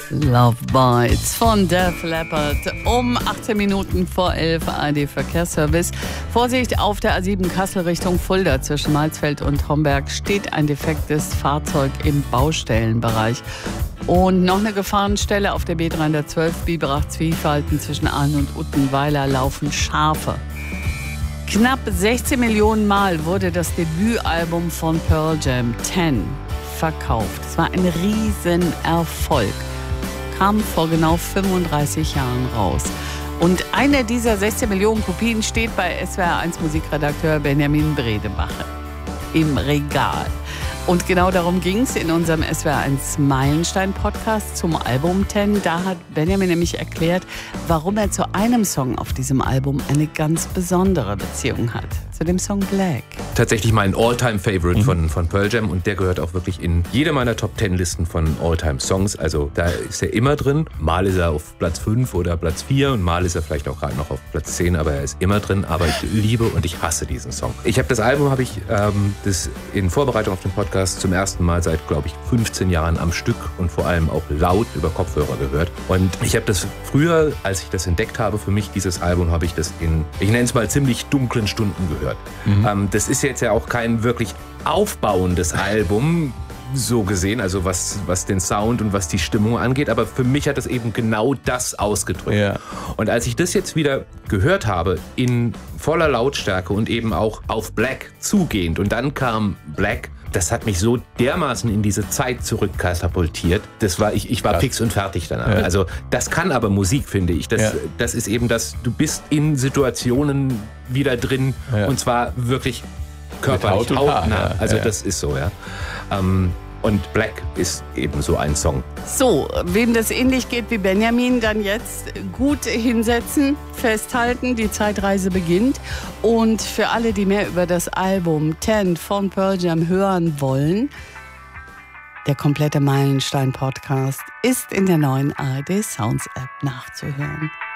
Love Bites von Def Leppard um 18 Minuten vor 11 ARD Verkehrsservice. Vorsicht, auf der A7 Kassel Richtung Fulda zwischen Malsfeld und Homberg steht ein defektes Fahrzeug im Baustellenbereich. Und noch eine Gefahrenstelle auf der B312 Biberach-Zwiefalten zwischen Aalen und Uttenweiler laufen Schafe. Knapp 16 Millionen Mal wurde das Debütalbum von Pearl Jam 10 verkauft. Es war ein Riesenerfolg. Kam vor genau 35 Jahren raus. Und eine dieser 16 Millionen Kopien steht bei SWR1 Musikredakteur Benjamin Bredebache im Regal. Und genau darum ging es in unserem SWR1 Meilenstein-Podcast zum Album 10. Da hat Benjamin nämlich erklärt, warum er zu einem Song auf diesem Album eine ganz besondere Beziehung hat. Zu dem Song Black. Tatsächlich mein All-Time-Favorite von Pearl Jam und der gehört auch wirklich in jede meiner Top-10-Listen von All-Time-Songs. Also da ist er immer drin. Mal ist er auf Platz 5 oder Platz 4 und mal ist er vielleicht auch gerade noch auf Platz 10, aber er ist immer drin. Aber ich liebe und ich hasse diesen Song. Das Album habe ich das in Vorbereitung auf den Podcast zum ersten Mal seit, glaube ich, 15 Jahren am Stück und vor allem auch laut über Kopfhörer gehört. Und ich habe das früher, als ich das entdeckt habe, für mich dieses Album, habe ich das in, ich nenne es mal, ziemlich dunklen Stunden gehört. Das ist jetzt ja auch kein wirklich aufbauendes Album, so gesehen, also was den Sound und was die Stimmung angeht, aber für mich hat das eben genau das ausgedrückt. Ja. Und als ich das jetzt wieder gehört habe, in voller Lautstärke und eben auch auf Black zugehend und dann kam Black, das hat mich so dermaßen in diese Zeit zurückkatapultiert. Ich war fix und fertig danach. Ja. Also das kann aber Musik, finde ich. Das ist eben das, du bist in Situationen wieder drin und zwar wirklich körperlich, hautnah. Also das ist so, ja. Und Black ist eben so ein Song. So, wem das ähnlich geht wie Benjamin, dann jetzt gut hinsetzen, festhalten, die Zeitreise beginnt. Und für alle, die mehr über das Album 10 von Pearl Jam hören wollen, der komplette Meilenstein-Podcast ist in der neuen ARD Sounds App nachzuhören.